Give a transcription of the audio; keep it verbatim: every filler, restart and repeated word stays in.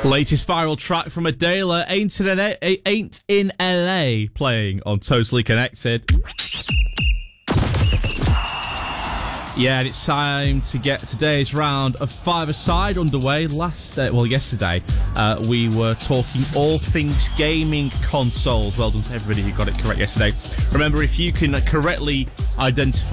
Latest viral track from Adela, Ain't in, L A, Ain't in L A, playing on Totally Connected. Yeah, and it's time to get today's round of five-a-side underway. Last, uh, well, yesterday, uh, we were talking all things gaming consoles. Well done to everybody who got it correct yesterday. Remember, if you can correctly identify